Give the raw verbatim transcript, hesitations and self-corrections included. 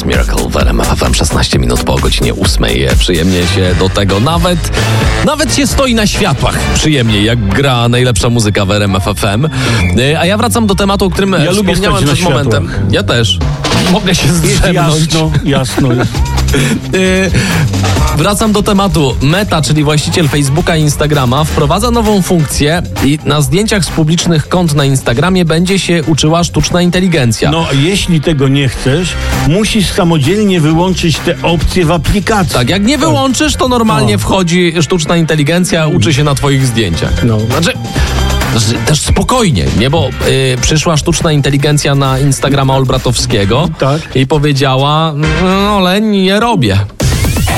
Cat Miracle w R M F F M, szesnaście minut po godzinie ósmej. Przyjemnie się do tego nawet, nawet się stoi na światłach przyjemnie, jak gra najlepsza muzyka w R M F F M. A ja wracam do tematu, o którym ja wspomniałem przed momentem. Ja też. Mogę się zdrzemnąć. Jasno, jasno. Wracam do tematu. Meta, czyli właściciel Facebooka i Instagrama, wprowadza nową funkcję i na zdjęciach z publicznych kont na Instagramie będzie się uczyła sztuczna inteligencja. No, jeśli tego nie chcesz, musisz samodzielnie wyłączyć te opcje w aplikacji. Tak, jak nie wyłączysz, to normalnie no. wchodzi sztuczna inteligencja, uczy się na twoich zdjęciach. No. Znaczy... Też spokojnie, nie? Bo y, przyszła sztuczna inteligencja na Instagrama Olbratowskiego tak. i powiedziała, no ale nie robię.